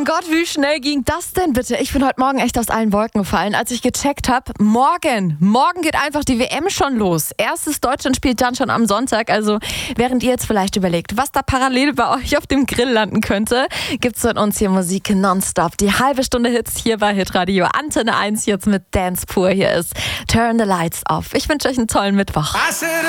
Gott, wie schnell ging das denn bitte? Ich bin heute Morgen echt aus allen Wolken gefallen, als ich gecheckt habe, morgen geht einfach die WM schon los. Erstes Deutschland spielt dann schon am Sonntag, also während ihr jetzt vielleicht überlegt, was da parallel bei euch auf dem Grill landen könnte, gibt's von uns hier Musik nonstop. Die halbe Stunde Hits hier bei Hitradio Antenne 1 jetzt mit Dance pur. Hier ist Turn the Lights Off. Ich wünsche euch einen tollen Mittwoch.